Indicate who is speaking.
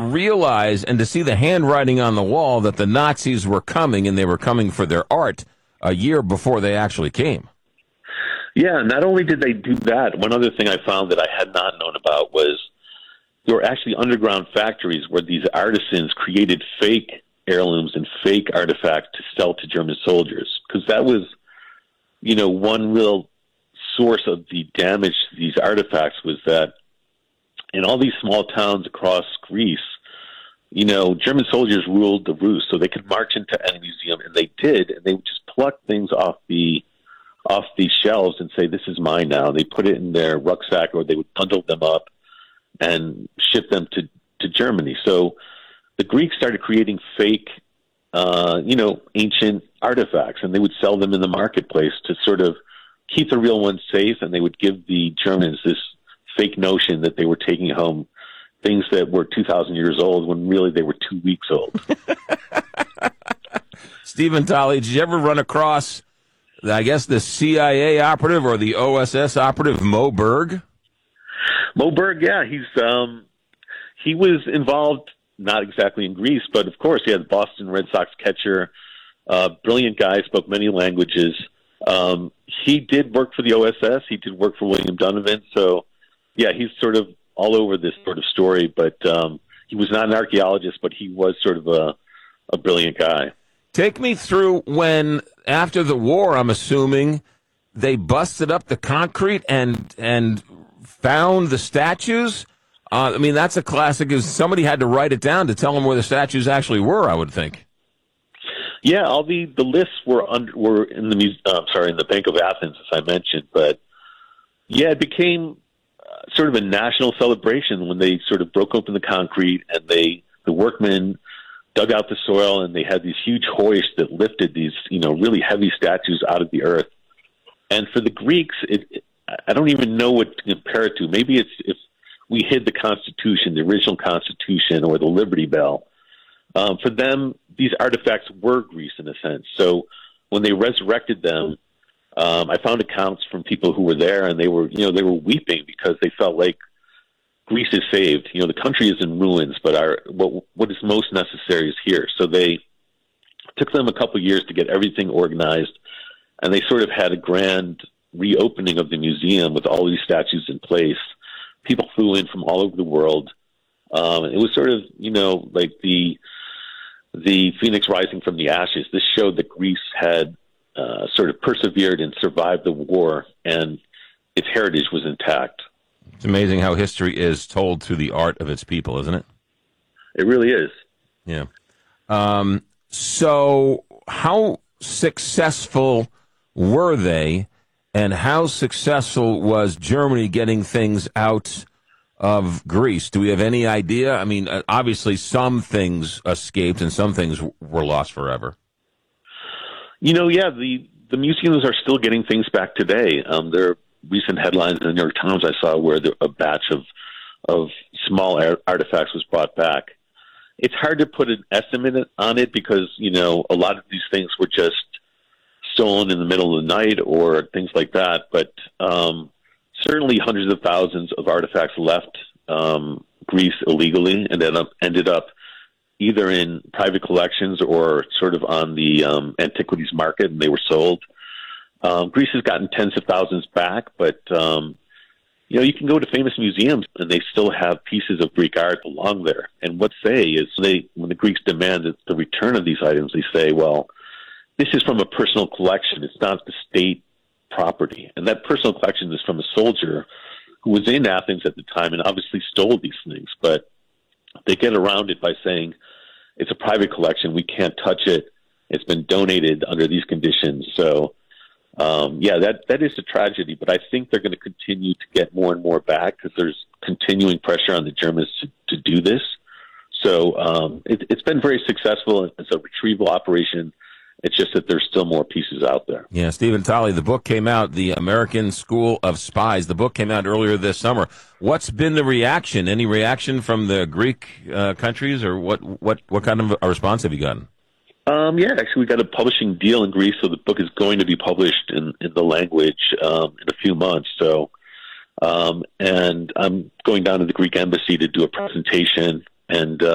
Speaker 1: realize and to see the handwriting on the wall that the Nazis were coming and they were coming for their art a year before they actually came.
Speaker 2: Yeah, not only did they do that, one other thing I found that I had not known about was there were actually underground factories where these artisans created fake heirlooms and fake artifacts to sell to German soldiers. Because that was, one real source of the damage to these artifacts was that in all these small towns across Greece, German soldiers ruled the roost, so they could march into any museum, and they did, and they would just pluck things off the shelves and say, "This is mine now." They put it in their rucksack, or they would bundle them up and ship them to Germany. So the Greeks started creating fake, ancient artifacts, and they would sell them in the marketplace to sort of keep the real ones safe, and they would give the Germans this fake notion that they were taking home things that were 2,000 years old when really they were 2 weeks old.
Speaker 1: Stephen Tolley, did you ever run across, I guess, the CIA operative or the OSS operative, Moe Berg?
Speaker 2: Moe Berg, yeah. He was involved, not exactly in Greece, but of course he had the Boston Red Sox catcher, brilliant guy, spoke many languages. He did work for the OSS. He did work for William Donovan. So, yeah, he's sort of all over this sort of story, but he was not an archaeologist, but he was sort of a brilliant guy.
Speaker 1: Take me through when, after the war, I'm assuming, they busted up the concrete and found the statues. That's a classic. Is somebody had to write it down to tell them where the statues actually were, I would think.
Speaker 2: Yeah, all the lists were in the Bank of Athens, as I mentioned. But yeah, it became sort of a national celebration when they sort of broke open the concrete and the workmen dug out the soil, and they had these huge hoists that lifted these really heavy statues out of the earth. And for the Greeks, I don't even know what to compare it to. Maybe it's if we hid the Constitution, the original Constitution, or the Liberty Bell. For them, these artifacts were Greece in a sense. So when they resurrected them, I found accounts from people who were there, and they were weeping because they felt like Greece is saved. The country is in ruins, but what is most necessary is here. So they took them a couple of years to get everything organized, and they sort of had a grand reopening of the museum with all these statues in place. People flew in from all over the world. It was sort of, like the phoenix rising from the ashes. This showed that Greece had sort of persevered and survived the war, and its heritage was intact.
Speaker 1: It's amazing how history is told through the art of its people, isn't it?
Speaker 2: It really is.
Speaker 1: Yeah. So how successful were they, and how successful was Germany getting things out of Greece? Do we have any idea? I mean, obviously some things escaped and some things were lost forever.
Speaker 2: Yeah, the museums are still getting things back today. There are recent headlines in the New York Times I saw where a batch of small artifacts was brought back. It's hard to put an estimate on it because, a lot of these things were just stolen in the middle of the night or things like that. But certainly hundreds of thousands of artifacts left Greece illegally and ended up either in private collections or sort of on the antiquities market, and they were sold. Greece has gotten tens of thousands back, but you can go to famous museums and they still have pieces of Greek art belong there. And what they say is when the Greeks demand the return of these items, they say, well, this is from a personal collection. It's not the state property. And that personal collection is from a soldier who was in Athens at the time and obviously stole these things. But they get around it by saying it's a private collection. We can't touch it. It's been donated under these conditions. So, that is a tragedy. But I think they're going to continue to get more and more back because there's continuing pressure on the Germans to do this. So it's been very successful. It's a retrieval operation. It's just that there's still more pieces out there.
Speaker 1: Yeah, Stephen Tolley, the book came out, The American School of Spies. The book came out earlier this summer. What's been the reaction? Any reaction from the Greek countries, or what kind of a response have you gotten?
Speaker 2: Actually, we got a publishing deal in Greece, so the book is going to be published in the language in a few months. So, and I'm going down to the Greek embassy to do a presentation, and